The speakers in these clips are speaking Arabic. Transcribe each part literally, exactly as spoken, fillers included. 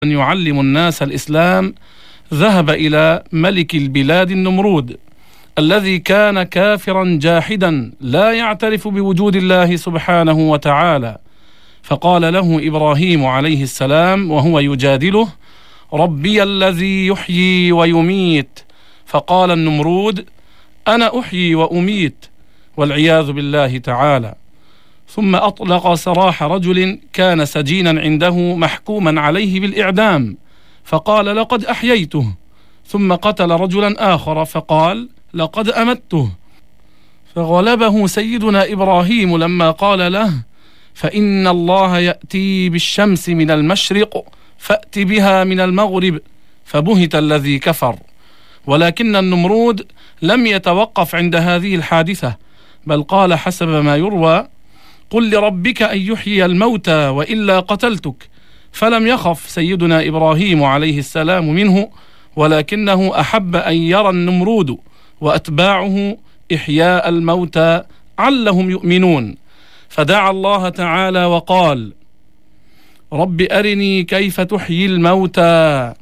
أن يعلم الناس الإسلام ذهب إلى ملك البلاد النمرود الذي كان كافرا جاحدا لا يعترف بوجود الله سبحانه وتعالى، فقال له إبراهيم عليه السلام وهو يجادله: ربي الذي يحيي ويميت. فقال النمرود: أنا أحيي وأميت، والعياذ بالله تعالى. ثم أطلق سراح رجل كان سجينا عنده محكوما عليه بالإعدام، فقال: لقد أحييته. ثم قتل رجلا آخر فقال: لقد أمته. فغلبه سيدنا إبراهيم لما قال له: فإن الله يأتي بالشمس من المشرق فأت بها من المغرب. فبهت الذي كفر. ولكن النمرود لم يتوقف عند هذه الحادثة، بل قال حسب ما يروى: قل لربك أن يحيي الموتى وإلا قتلتك. فلم يخف سيدنا إبراهيم عليه السلام منه، ولكنه أحب أن يرى النمرود وأتباعه إحياء الموتى علهم يؤمنون، فدعا الله تعالى وقال: رب أرني كيف تحيي الموتى.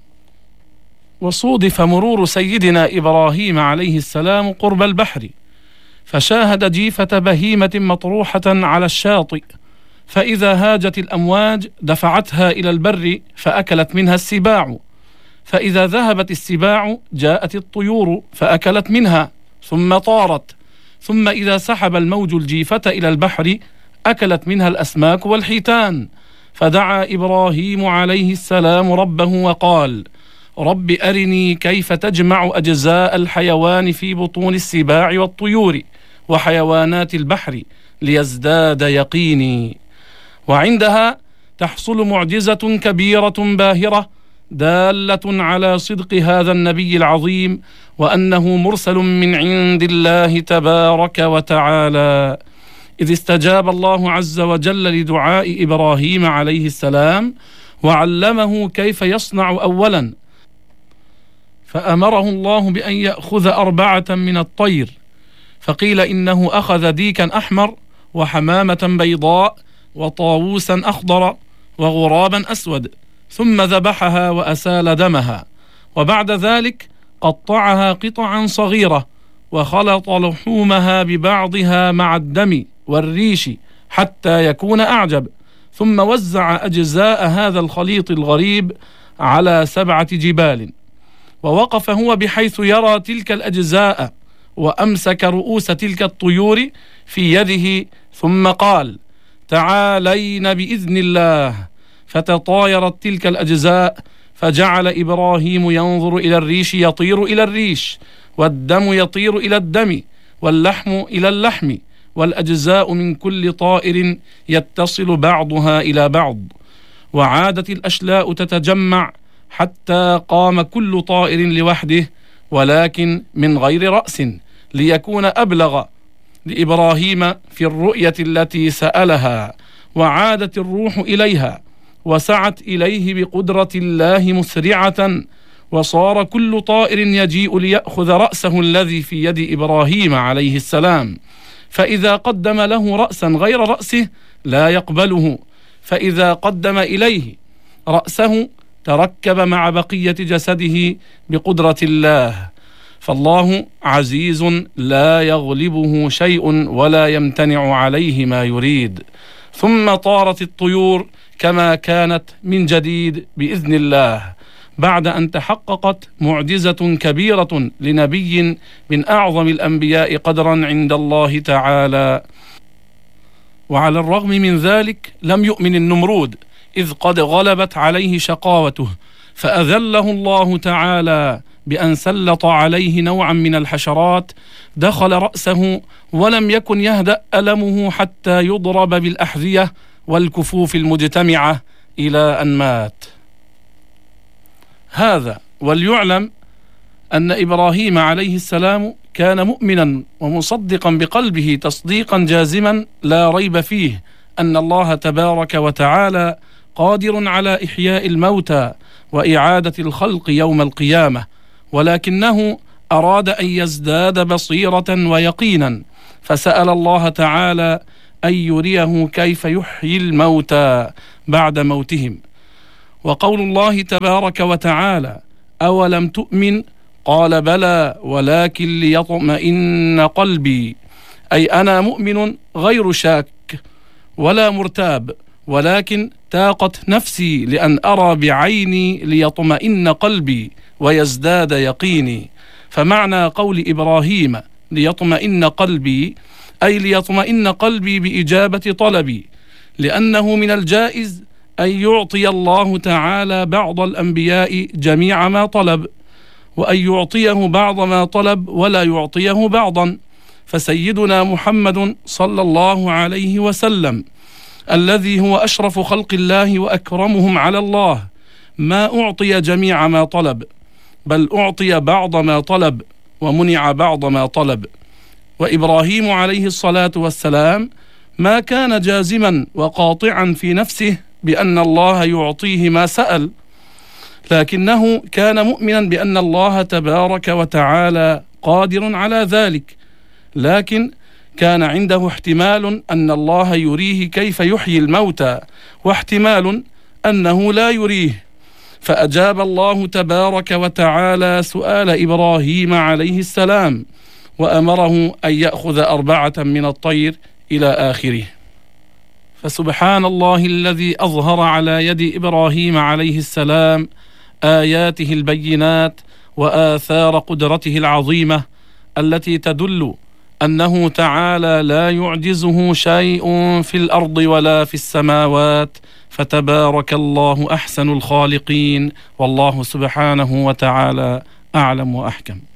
وصودف مرور سيدنا إبراهيم عليه السلام قرب البحر، فشاهد جيفة بهيمة مطروحة على الشاطئ، فإذا هاجت الأمواج دفعتها إلى البر فأكلت منها السباع، فإذا ذهبت السباع جاءت الطيور فأكلت منها ثم طارت، ثم إذا سحب الموج الجيفة إلى البحر أكلت منها الأسماك والحيتان. فدعا إبراهيم عليه السلام ربه وقال: رب أرني كيف تجمع أجزاء الحيوان في بطون السباع والطيور وحيوانات البحر ليزداد يقيني. وعندها تحصل معجزة كبيرة باهرة دالة على صدق هذا النبي العظيم، وأنه مرسل من عند الله تبارك وتعالى، إذ استجاب الله عز وجل لدعاء إبراهيم عليه السلام وعلمه كيف يصنع أولا، فأمره الله بأن يأخذ أربعة من الطير، فقيل إنه أخذ ديكا أحمر وحمامة بيضاء وطاووسا أخضر وغرابا أسود، ثم ذبحها وأسال دمها، وبعد ذلك قطعها قطعا صغيرة وخلط لحومها ببعضها مع الدم والريش حتى يكون أعجب، ثم وزع أجزاء هذا الخليط الغريب على سبعة جبال، ووقف هو بحيث يرى تلك الأجزاء، وأمسك رؤوس تلك الطيور في يده، ثم قال: تعالين بإذن الله. فتطايرت تلك الأجزاء، فجعل إبراهيم ينظر إلى الريش يطير إلى الريش، والدم يطير إلى الدم، واللحم إلى اللحم، والأجزاء من كل طائر يتصل بعضها إلى بعض. وعادت الأشلاء تتجمع حتى قام كل طائر لوحده، ولكن من غير رأس، ليكون أبلغ لإبراهيم في الرؤية التي سألها. وعادت الروح إليها وسعت إليه بقدرة الله مسرعة، وصار كل طائر يجيء ليأخذ رأسه الذي في يد إبراهيم عليه السلام، فإذا قدم له رأسا غير رأسه لا يقبله، فإذا قدم إليه رأسه تركب مع بقية جسده بقدرة الله. فالله عزيز لا يغلبه شيء ولا يمتنع عليه ما يريد. ثم طارت الطيور كما كانت من جديد بإذن الله، بعد أن تحققت معجزة كبيرة لنبي من أعظم الأنبياء قدرا عند الله تعالى. وعلى الرغم من ذلك لم يؤمن النمرود، إذ قد غلبت عليه شقاوته، فأذله الله تعالى بأن سلط عليه نوعا من الحشرات دخل رأسه، ولم يكن يهدأ ألمه حتى يضرب بالأحذية والكفوف المجتمعة إلى أن مات. هذا وليعلم أن إبراهيم عليه السلام كان مؤمنا ومصدقا بقلبه تصديقا جازما لا ريب فيه أن الله تبارك وتعالى قادر على إحياء الموتى وإعادة الخلق يوم القيامة، ولكنه أراد أن يزداد بصيرة ويقينا، فسأل الله تعالى أن يريه كيف يحيي الموتى بعد موتهم. وقول الله تبارك وتعالى: أولم تؤمن؟ قال بلى ولكن ليطمئن قلبي، أي أنا مؤمن غير شاك ولا مرتاب، ولكن تاقت نفسي لأن أرى بعيني ليطمئن قلبي ويزداد يقيني. فمعنى قول إبراهيم ليطمئن قلبي أي ليطمئن قلبي بإجابة طلبي، لأنه من الجائز أن يعطي الله تعالى بعض الأنبياء جميع ما طلب، وأن يعطيه بعض ما طلب ولا يعطيه بعضا. فسيدنا محمد صلى الله عليه وسلم الذي هو أشرف خلق الله وأكرمهم على الله ما أعطي جميع ما طلب، بل أعطي بعض ما طلب ومنع بعض ما طلب. وإبراهيم عليه الصلاة والسلام ما كان جازما وقاطعا في نفسه بأن الله يعطيه ما سأل، لكنه كان مؤمنا بأن الله تبارك وتعالى قادر على ذلك، لكن كان عنده احتمال أن الله يريه كيف يحيي الموتى، واحتمال أنه لا يريه، فأجاب الله تبارك وتعالى سؤال إبراهيم عليه السلام، وأمره أن يأخذ أربعة من الطير إلى آخره. فسبحان الله الذي أظهر على يد إبراهيم عليه السلام آياته البينات وآثار قدرته العظيمة التي تدل أنه تعالى لا يعجزه شيء في الأرض ولا في السماوات، فتبارك الله أحسن الخالقين، والله سبحانه وتعالى أعلم وأحكم.